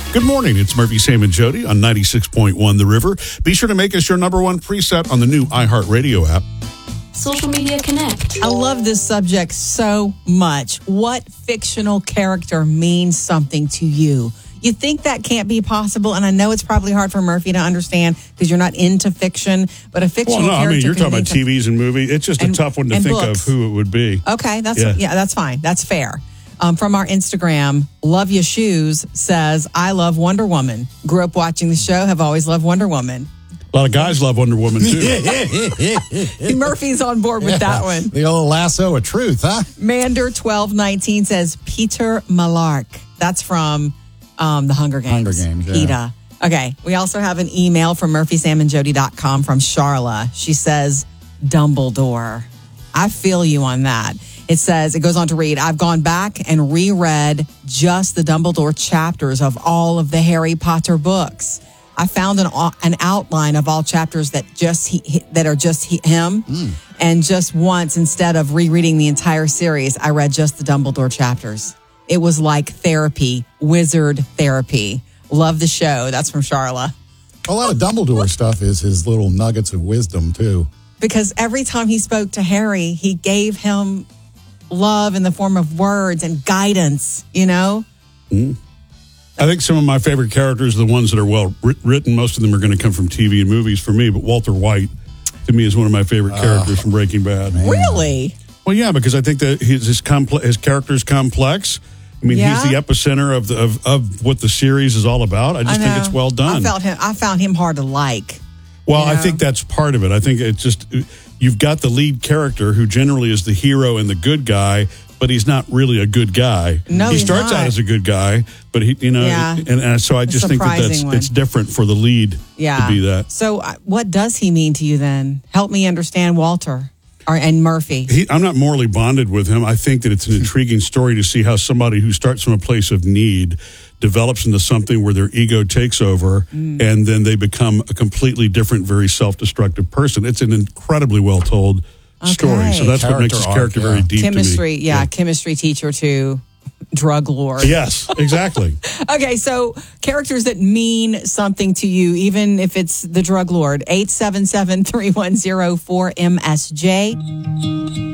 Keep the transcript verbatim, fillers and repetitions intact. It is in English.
Good morning. It's Murphy, Sam, and Jody on ninety-six point one The River. Be sure to make us your number one preset on the new iHeartRadio app. Social Media Connect. I love this subject so much. What fictional character means something to you? You think that can't be possible, and I know it's probably hard for Murphy to understand because you're not into fiction, but a fictional Well, no, character I mean, you're can talking mean about T Vs and movies. It's just and, a tough one to and think books. of who it would be. Okay, that's Yeah. yeah, that's fine. That's fair. Um, from our Instagram, Love Your Shoes says, I love Wonder Woman. Grew up watching the show, have always loved Wonder Woman. A lot of guys love Wonder Woman, too. Murphy's on board with that one. The old lasso of truth, huh? Mander twelve nineteen says, Peter Malark. That's from um, the Hunger Games. Hunger Games, yeah. Peter. Okay, we also have an email from Murphy Sam and Jody dot com from Charla. She says, Dumbledore. I feel you on that. It says, it goes on to read, I've gone back and reread just the Dumbledore chapters of all of the Harry Potter books. I found an an outline of all chapters that just he, that are just he, him. Mm. And just once, instead of rereading the entire series, I read just the Dumbledore chapters. It was like therapy, wizard therapy. Love the show. That's from Charla. A lot of Dumbledore stuff is his little nuggets of wisdom, too. Because every time he spoke to Harry, he gave him love in the form of words and guidance, you know? Mm. I think some of my favorite characters are the ones that are well written. Most of them are going to come from T V and movies for me, but Walter White, to me, is one of my favorite characters uh, from Breaking Bad. Man. Really? Well, yeah, because I think that his his, compl- his character is complex. I mean, yeah. he's the epicenter of, the, of of what the series is all about. I just I think it's well done. I felt him. I found him hard to like. Well, you know? I think that's part of it. I think it's just you've got the lead character who generally is the hero and the good guy, but he's not really a good guy. No, he he's starts not. out as a good guy, but he, you know, yeah. and, and so I just think that that's one. it's different for the lead yeah. to be that. So, uh, what does he mean to you then? Help me understand Walter or and Murphy. He, I'm not morally bonded with him. I think that it's an intriguing story to see how somebody who starts from a place of need develops into something where their ego takes over, mm. and then they become a completely different, very self-destructive person. It's an incredibly well told. Okay. Story. So that's character what makes his character arc, yeah. very deep Chemistry, to me. yeah, yeah, chemistry teacher to drug lord. Yes, exactly. Okay, so characters that mean something to you, even if it's the drug lord. eight seven seven, three one zero, four M S J